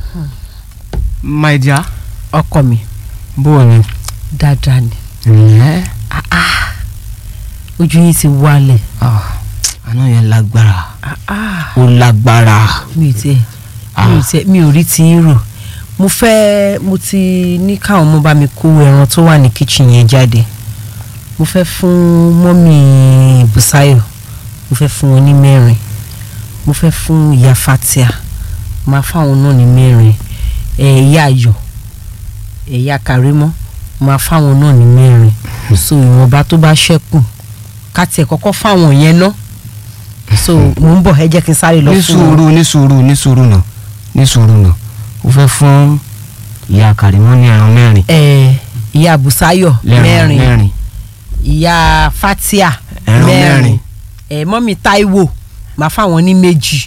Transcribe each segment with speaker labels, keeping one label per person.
Speaker 1: My dear.
Speaker 2: Ọkọ mi.
Speaker 1: Bó ni?
Speaker 2: Dáadáa ni. Ojú yín ti wálẹ̀.
Speaker 1: Àná yẹn lágbára. Ó lágbára.
Speaker 2: Mi ò rí ti rò. Mo ti ní káwọn ọmọ bá mi kó ẹran tó wà ní kitchen yẹn jáde. Mo fẹ́ fún mọ́mì Bùsáyọ̀. Mo fẹ́ fún wọn ní 4. Mo fẹ́ fún ìyá Fatia. Máa fáwọn náà ní 4. Ìyá Ayọ̀. Ìyá Karimo. Máa fáwọn náà ní 4. So ìwọ̀nba tó bá ṣẹ́kù ká tiẹ̀ kọ́kọ́ fáwọn yẹn ná. So mo ń bọ̀ ẹ jẹ́ kí n sáré lọ fún wọn.
Speaker 1: Ní sùúrù náà. Mo fẹ́ fún ìyá Karimo ní ẹran 4.
Speaker 2: Ìyá Bùsáyọ̀ 4. Ìyá Fatia 4. Mọ́mì Táíwò máa fáwọn ní 2.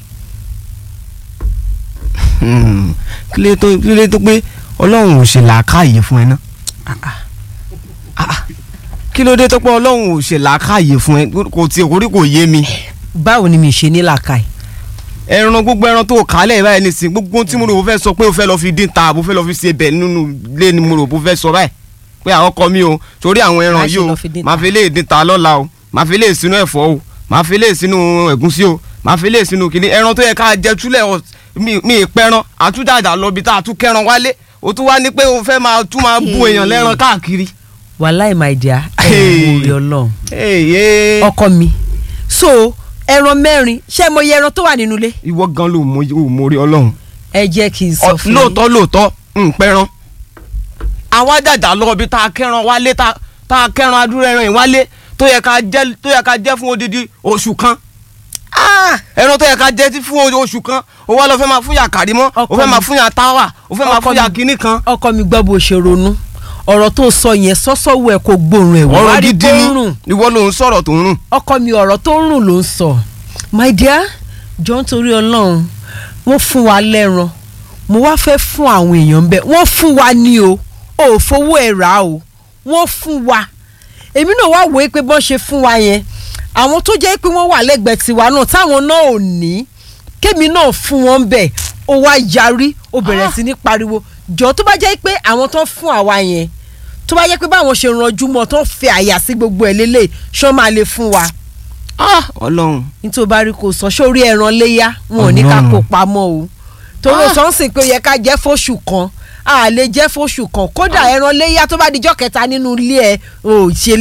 Speaker 1: Kílé tó pé Ọlọ́run ò ṣe làákàyè fún ẹ ná. Kí ló dé tó pé Ọlọ́run ò ṣe làákàyè fún ẹ kò tí orí kò yé mi.
Speaker 2: Báwo ni mi ṣe ní làákàyè?
Speaker 1: Gbogbo ẹran tó kálẹ̀ báyìí nísìn gbogbo tí mo rò bó fẹ́ sọ pé o fẹ́ lọ fi dín ta bó fẹ́ lọ fi ṣe bẹ̀ nínú ilé ni mo rò bó fẹ́ sọ báyìí pé àwọn ọkọ mi o torí àwọn ẹran yìí o máa fi lè dín ta lọ́la o máa fi lè sínú ẹ̀fọ́ o máa fi lè sínú ẹ̀gúnsí o máa fi lè sínú kìnní ẹran tó yẹ ká jẹ túlẹ̀ mi ìpẹran àtúndàdà lọ bí tá a tún kẹran wálé o tún wá ní pé o fẹ́ máa bu èèyàn lẹ́ran káàkiri.
Speaker 2: Wàláì my dear mo rí Ọlọ́run ọkọ mi so ẹran 4 ṣé mo yẹ ẹran tó wà nínú ilé.
Speaker 1: Ìwọ gan ló mo rí Ọlọ́run.
Speaker 2: Ẹ jẹ́ kí n sọ fún yín.
Speaker 1: lóòótọ́ pẹran àwọn àdàdà lọ bí tá a kẹran wálé tá a kẹran adúrú ẹran yìí wálé tó yẹ ká jẹ fún odidi oṣù kan. Ẹran tó yẹ ká jẹ fún oṣù kan o wá lọ fẹ́ máa fún yà Karimo o fẹ́ máa fún yà Táwà o fẹ́ máa fún yà kinní kan.
Speaker 2: Ọkọ mi gbọ́ bó ṣe ronú ọ̀rọ̀ tó sọ yẹn sọ́sọ́wọ́ ẹ̀ kò gbóòórùn ẹ̀ wọ́n rí tó ń rùn.
Speaker 1: Ìwọ ló ń sọ̀rọ̀ tó ń rùn.
Speaker 2: Ọkọ mi ọ̀rọ̀ tó ń rùn ló ń sọ. My dear jọ ń torí Ọlọ́run wọ́n fún wa lẹ́ran mo wá fẹ́ fún àwọn èèyàn bẹ́ẹ̀ wọ́n fún wa ní o ò fowó ẹ̀ rà o wọ́n fún wa. Èmi náà wá wòó pé bọ́n ṣe fún wa yẹn àwọn tó jẹ́ pé wọ́n wà lẹ́gbẹ̀ẹ́ tiwa náà táwọn náà ò ní kémi náà fún wọn bẹ́ẹ̀ ó wá yarí ó bẹ̀rẹ̀ sí ní pariwo jọ tó bá jẹ́ pé àwọn tó fún àwa yẹn tó bá jẹ́ pé báwọn ṣe ranjú mọ́ tó fẹ́ àyà sí gbogbo ẹ̀ lélẹ̀ ṣọ́ máa lè fún wa.
Speaker 1: Ọlọ́run.
Speaker 2: nítorí bá rí kò sọ sórí ẹran léyà wọn ò ní ká kó pamọ́ o torí sọ́nsìn pé ó yẹ ká jẹ́ fóṣù kan a lè jẹ́ fóṣù kan kódà ẹran léyà tó bá dijọ́ kẹta nínú ilé ẹ̀ ò ṣe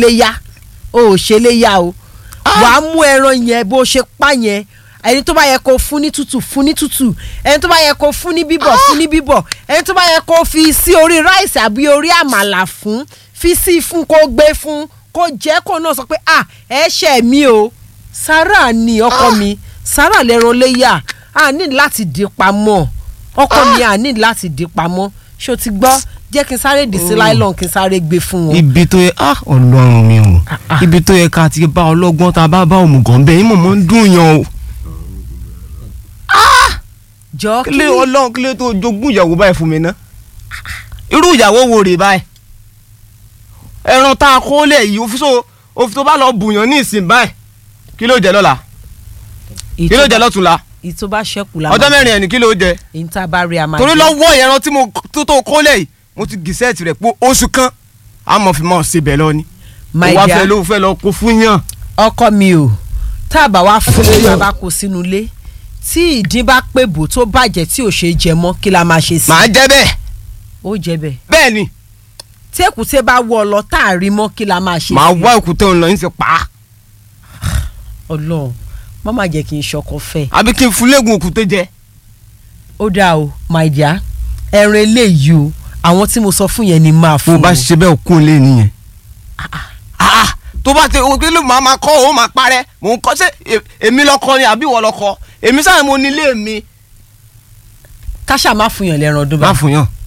Speaker 2: léyà o wàá mú ẹran yẹn bó ṣe pa yẹn ẹni tó bá yẹ kó fún ní tútù ẹni tó bá yẹ kó fún ní bíbọ̀ ẹni tó bá yẹ kó fi sí orí ráìsì àbí orí àmàlà fún fi sí fún kó gbé fún kó jẹ́ kó náà sọ pé ẹ ṣe mí o Sàrà ni ọkọ mi Sàrà lẹ́ran léyà a ní láti dì pamọ́ ọkọ mi a ní láti dì pamọ́ ṣó ti gbọ́ jẹ́ kí n sáré dì sí láìlọ́n kí n sáré gbé fún wọn.
Speaker 1: Ibi tó yẹ Ọlọ́run mi o ibi tó yẹ ká ti bá ọlọ́gbọ́n tá a bá òmùgọ̀ bẹ́ẹ̀ yín mọ̀ ń dùn yan o.
Speaker 2: Jọ
Speaker 1: kílé Ọlọ́run kílé tó jogún ìyàwó báyìí fún mi ná irú ìyàwó wo rè báyìí ẹran tá a kó lẹ̀ yìí òfin tó bá lọ bùyàn ní ìsìn báyìí kí ló jẹ lọ́la kí ló jẹ lọ́tùnla
Speaker 2: ìtò bá ṣẹ́kù la
Speaker 1: ọjọ́ 4 ẹni kí ló jẹ
Speaker 2: ìta bá rí a máa jẹ
Speaker 1: torí lọ́wọ́ ẹran tí mo tó kó lẹ̀ yìí mo ti gìsẹ́ẹ̀tì rẹ̀ pé oṣù kan àmọ́ fi máa ṣe bẹ̀ lọ ni
Speaker 2: my
Speaker 1: wá
Speaker 2: dear
Speaker 1: fẹ́ ló fẹ́ lọ kó fún yàn.
Speaker 2: ọkọ mi o tá a bá wá fún mi bàbá kó sínú ilé tí ìdín bá pè bò tó bàjẹ́ tí ò ṣe jẹ mọ́ kí la máa ṣe sí.
Speaker 1: màá jẹ bẹ́ẹ̀.
Speaker 2: ó jẹ bẹ́ẹ̀.
Speaker 1: bẹ́ẹ̀ ni.
Speaker 2: tí èkúté bá wọ ọ lọ tá a rí mọ́ kí la máa ṣe sí.
Speaker 1: màá wá èkúté òun lọ yín ti pa á.
Speaker 2: Ọlọ́run má má jẹ́ kí n ṣọkọ fẹ́.
Speaker 1: àbí kí n fún léegun èkúté jẹ.
Speaker 2: ó dáa o my dear ẹran eléyìí o àwọn tí mo sọ fún yẹn ni máa fún.
Speaker 1: bó bá ṣe bẹ́ẹ̀ kún lé nìyẹn. tó bá ti o kí ló máa kọ́ ó máa parẹ́ mò ń kọ́ ṣé èmi lọ́kọ ni àbí ìwọ lọ́kọ èmi sáà mo nílé mi.
Speaker 2: káṣá má fún yàn lẹ́ran ọdún bá.
Speaker 1: má fún yàn.